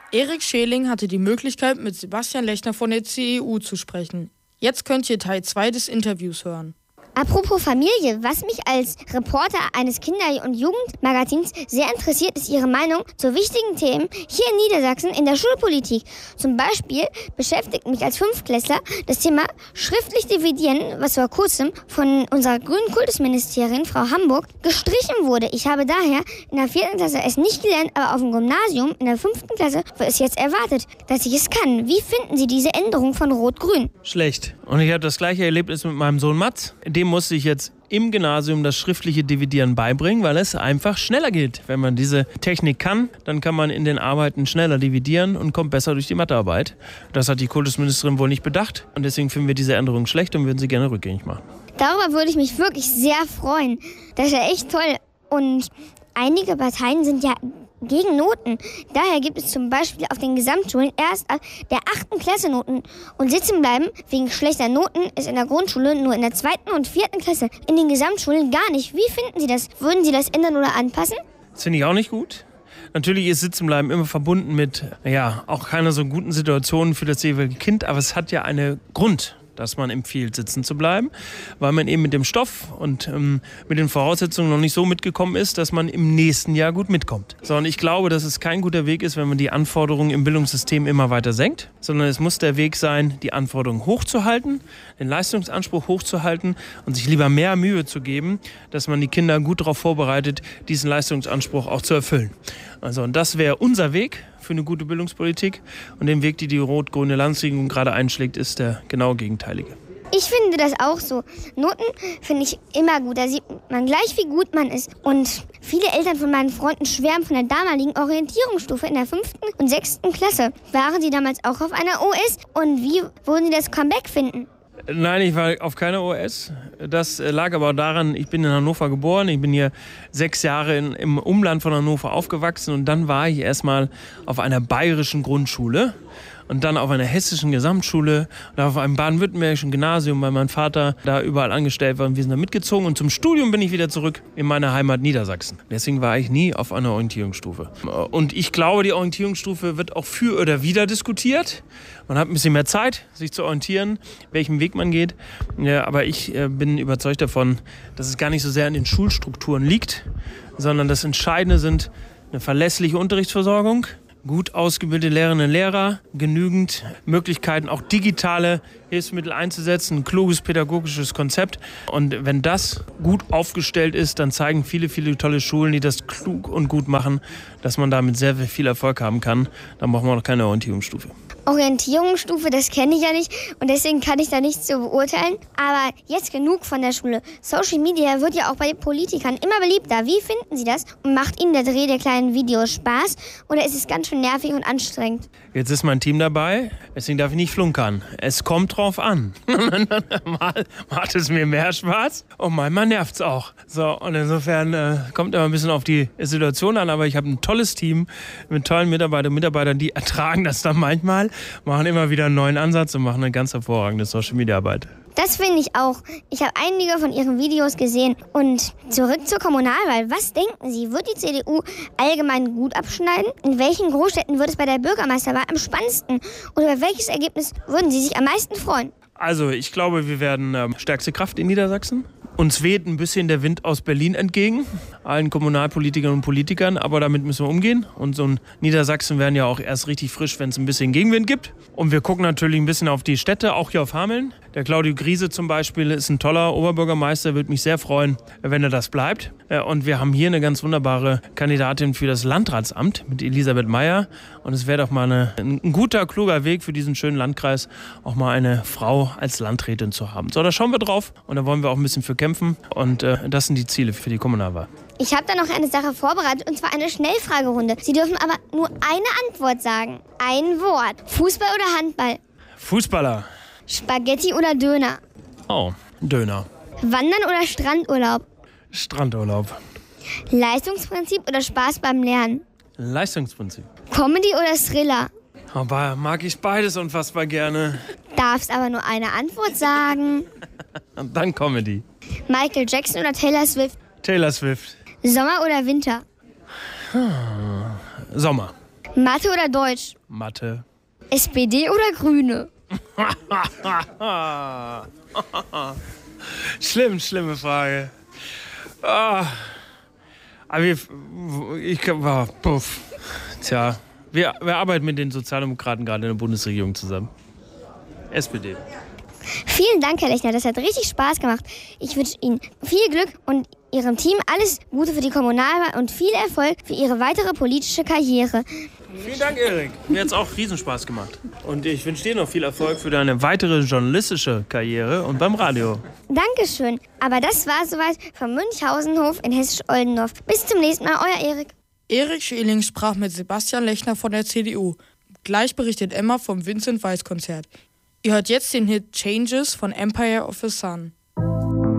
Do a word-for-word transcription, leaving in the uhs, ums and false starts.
Erik Scheling hatte die Möglichkeit, mit Sebastian Lechner von der C E U zu sprechen. Jetzt könnt ihr Teil zwei des Interviews hören. Apropos Familie, was mich als Reporter eines Kinder- und Jugendmagazins sehr interessiert, ist Ihre Meinung zu wichtigen Themen hier in Niedersachsen in der Schulpolitik. Zum Beispiel beschäftigt mich als Fünftklässler das Thema schriftlich dividieren, was vor kurzem von unserer grünen Kultusministerin, Frau Hamburg, gestrichen wurde. Ich habe daher in der vierten Klasse es nicht gelernt, aber auf dem Gymnasium in der fünften Klasse wird es jetzt erwartet, dass ich es kann. Wie finden Sie diese Änderung von Rot-Grün? Schlecht. Und ich habe das gleiche Erlebnis mit meinem Sohn Mats. Dem musste ich jetzt im Gymnasium das schriftliche Dividieren beibringen, weil es einfach schneller geht. Wenn man diese Technik kann, dann kann man in den Arbeiten schneller dividieren und kommt besser durch die Mathearbeit. Das hat die Kultusministerin wohl nicht bedacht und deswegen finden wir diese Änderung schlecht und würden sie gerne rückgängig machen. Darüber würde ich mich wirklich sehr freuen. Das ist ja echt toll. Und einige Parteien sind ja gegen Noten. Daher gibt es zum Beispiel auf den Gesamtschulen erst ab der achten Klasse Noten. Und sitzen bleiben wegen schlechter Noten ist in der Grundschule nur in der zweiten und vierten Klasse. In den Gesamtschulen gar nicht. Wie finden Sie das? Würden Sie das ändern oder anpassen? Das finde ich auch nicht gut. Natürlich ist Sitzenbleiben immer verbunden mit, ja, auch keiner so guten Situation für das jeweilige Kind. Aber es hat ja einen Grund, dass man empfiehlt, sitzen zu bleiben, weil man eben mit dem Stoff und ähm, mit den Voraussetzungen noch nicht so mitgekommen ist, dass man im nächsten Jahr gut mitkommt. So, und ich glaube, dass es kein guter Weg ist, wenn man die Anforderungen im Bildungssystem immer weiter senkt, sondern es muss der Weg sein, die Anforderungen hochzuhalten, den Leistungsanspruch hochzuhalten und sich lieber mehr Mühe zu geben, dass man die Kinder gut darauf vorbereitet, diesen Leistungsanspruch auch zu erfüllen. Also, und das wäre unser Weg für eine gute Bildungspolitik. Und den Weg, die die rot-grüne Landesregierung gerade einschlägt, ist der genau gegenteilige. Ich finde das auch so. Noten finde ich immer gut. Da sieht man gleich, wie gut man ist. Und viele Eltern von meinen Freunden schwärmen von der damaligen Orientierungsstufe in der fünften und sechsten Klasse. Waren Sie damals auch auf einer O S? Und wie würden Sie das Comeback finden? Nein, ich war auf keiner O S. Das lag aber daran, ich bin in Hannover geboren. Ich bin hier sechs Jahre in, im Umland von Hannover aufgewachsen. Und dann war ich erstmal auf einer bayerischen Grundschule. Und dann auf einer hessischen Gesamtschule und auf einem baden-württembergischen Gymnasium, weil mein Vater da überall angestellt war und wir sind da mitgezogen. Und zum Studium bin ich wieder zurück in meine Heimat Niedersachsen. Deswegen war ich nie auf einer Orientierungsstufe. Und ich glaube, die Orientierungsstufe wird auch für oder wider diskutiert. Man hat ein bisschen mehr Zeit, sich zu orientieren, welchen Weg man geht. Ja, aber ich bin überzeugt davon, dass es gar nicht so sehr an den Schulstrukturen liegt, sondern das Entscheidende sind eine verlässliche Unterrichtsversorgung, gut ausgebildete Lehrerinnen und Lehrer, genügend Möglichkeiten, auch digitale Hilfsmittel einzusetzen, ein kluges pädagogisches Konzept. Und wenn das gut aufgestellt ist, dann zeigen viele, viele tolle Schulen, die das klug und gut machen, dass man damit sehr viel Erfolg haben kann. Dann brauchen wir noch keine Orientierungsstufe. Orientierungsstufe, das kenne ich ja nicht und deswegen kann ich da nichts zu beurteilen. Aber jetzt genug von der Schule. Social Media wird ja auch bei Politikern immer beliebter. Wie finden Sie das? Und macht Ihnen der Dreh der kleinen Videos Spaß oder ist es ganz schön nervig und anstrengend? Jetzt ist mein Team dabei, deswegen darf ich nicht flunkern. Es kommt drauf an. Mal macht es mir mehr Spaß und manchmal nervt es auch. So, und insofern äh, kommt immer ein bisschen auf die Situation an, aber ich habe ein tolles Team mit tollen Mitarbeitern und Mitarbeitern, die ertragen das dann manchmal, machen immer wieder einen neuen Ansatz und machen eine ganz hervorragende Social-Media-Arbeit. Das finde ich auch. Ich habe einige von Ihren Videos gesehen. Und zurück zur Kommunalwahl. Was denken Sie, wird die C D U allgemein gut abschneiden? In welchen Großstädten wird es bei der Bürgermeisterwahl am spannendsten? Und über welches Ergebnis würden Sie sich am meisten freuen? Also ich glaube, wir werden ähm, stärkste Kraft in Niedersachsen. Uns weht ein bisschen der Wind aus Berlin entgegen, allen Kommunalpolitikern und Politikern, aber damit müssen wir umgehen. Und so ein Niedersachsen werden ja auch erst richtig frisch, wenn es ein bisschen Gegenwind gibt. Und wir gucken natürlich ein bisschen auf die Städte, auch hier auf Hameln. Der Claudio Griese zum Beispiel ist ein toller Oberbürgermeister, würde mich sehr freuen, wenn er das bleibt. Und wir haben hier eine ganz wunderbare Kandidatin für das Landratsamt mit Elisabeth Meyer. Und es wäre doch mal eine, ein guter, kluger Weg für diesen schönen Landkreis, auch mal eine Frau als Landrätin zu haben. So, da schauen wir drauf und da wollen wir auch ein bisschen für kämpfen. Und äh, das sind die Ziele für die Kommunalwahl. Ich habe da noch eine Sache vorbereitet, und zwar eine Schnellfragerunde. Sie dürfen aber nur eine Antwort sagen. Ein Wort. Fußball oder Handball? Fußballer. Spaghetti oder Döner? Oh, Döner. Wandern oder Strandurlaub? Strandurlaub. Leistungsprinzip oder Spaß beim Lernen? Leistungsprinzip. Comedy oder Thriller? Aber mag ich beides unfassbar gerne. Darfst aber nur eine Antwort sagen. Und dann Comedy. Michael Jackson oder Taylor Swift? Taylor Swift. Sommer oder Winter? Sommer. Mathe oder Deutsch? Mathe. S P D oder Grüne? Schlimm, schlimme Frage. Ah. Aber wir, ich, oh, puff. Tja, wir, wir arbeiten mit den Sozialdemokraten gerade in der Bundesregierung zusammen. S P D. Vielen Dank, Herr Lechner, das hat richtig Spaß gemacht. Ich wünsche Ihnen viel Glück und Ihrem Team alles Gute für die Kommunalwahl und viel Erfolg für Ihre weitere politische Karriere. Vielen Dank, Erik. Mir hat es auch Riesenspaß gemacht. Und ich wünsche dir noch viel Erfolg für deine weitere journalistische Karriere und beim Radio. Dankeschön. Aber das war soweit vom Münchhausenhof in Hessisch-Oldendorf. Bis zum nächsten Mal, euer Erik. Erik Schieling sprach mit Sebastian Lechner von der C D U. Gleich berichtet Emma vom Vincent Weiss Konzert. Ihr hört jetzt den Hit Changes von Empire of the Sun.